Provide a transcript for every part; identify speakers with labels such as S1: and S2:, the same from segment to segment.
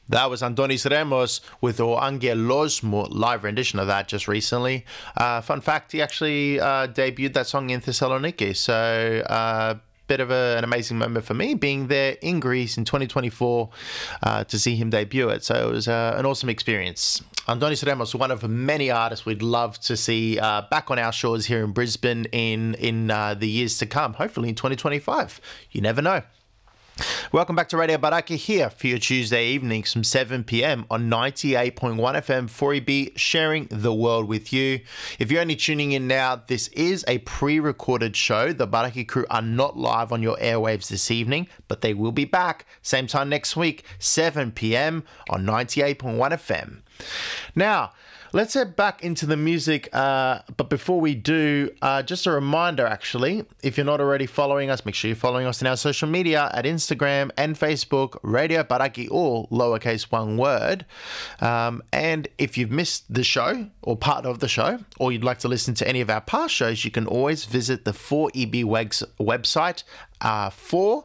S1: That was Andonis Remos with O Angelosmo live rendition of that just recently. Fun fact, he actually debuted that song in Thessaloniki. So bit of an amazing moment for me being there in Greece in 2024 to see him debut it. So it was an awesome experience. Andonis Remos, one of many artists we'd love to see back on our shores here in Brisbane in the years to come, hopefully in 2025. You never know. Welcome back to Radio Baraki here for your Tuesday evenings from 7 p.m. on 98.1 FM 4EB, sharing the world with you. If you're only tuning in now, this is a pre-recorded show. The Baraki crew are not live on your airwaves this evening, but they will be back same time next week, 7 p.m. on 98.1 FM. Now, let's head back into the music, but before we do, just a reminder actually, if you're not already following us, make sure you're following us on our social media at Instagram and Facebook, Radio Baraki, all lowercase one word. And if you've missed the show or part of the show, or you'd like to listen to any of our past shows, you can always visit the 4EB website, 4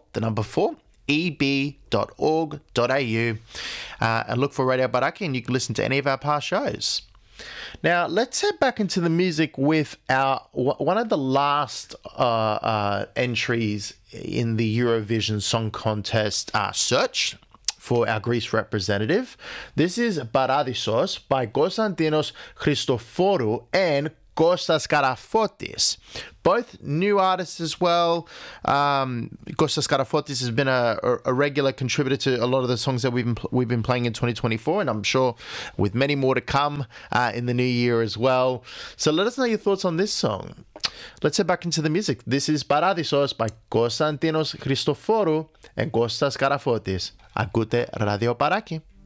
S1: eb.org.au, and look for Radio Baraki and you can listen to any of our past shows. Now, let's head back into the music with one of the last entries in the Eurovision Song Contest search for our Greece representative. This is Paradisos by Konstantinos Christoforou and Kostas Karafotis, both new artists as well. Kostas Karafotis has been a regular contributor to a lot of the songs that we've been playing in 2024, and I'm sure with many more to come in the new year as well. So let us know your thoughts on this song. Let's head back into the music. This is Paradisos by Konstantinos Christoforou and Kostas Karafotis. Ακούτε Radio Baraki.